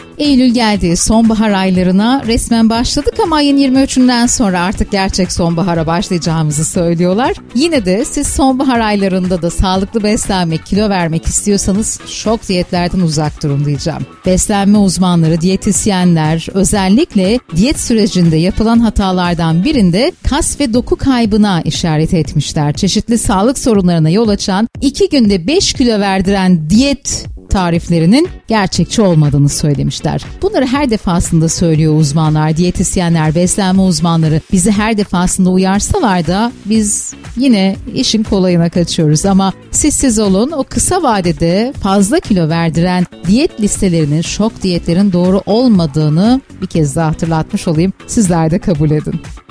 Eylül geldi, sonbahar aylarına resmen başladık ama ayın 23'ünden sonra artık gerçek sonbahara başlayacağımızı söylüyorlar. Yine de siz sonbahar aylarında da sağlıklı beslenmek, kilo vermek istiyorsanız şok diyetlerden uzak durun diyeceğim. Beslenme uzmanları, diyetisyenler özellikle diyet sürecinde yapılan hatalardan birinde kas ve doku kaybına işaret etmişler. Çeşitli sağlık sorunlarına yol açan 2 günde 5 kilo verdiren diyet tariflerinin gerçekçi olmadığını söylemişler. Bunları her defasında söylüyor uzmanlar, diyetisyenler, beslenme uzmanları. Bizi her defasında uyarsalar da biz yine işin kolayına kaçıyoruz. Ama siz olun, o kısa vadede fazla kilo verdiren diyet listelerinin, şok diyetlerin doğru olmadığını bir kez daha hatırlatmış olayım. Sizler de kabul edin.